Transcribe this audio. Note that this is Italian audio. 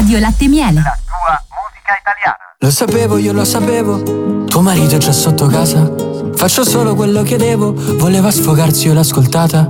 Radio Latte Miele. La tua musica italiana. Lo sapevo, io lo sapevo, tuo marito è già sotto casa. Faccio solo quello che devo, voleva sfogarsi, io l'ho ascoltata.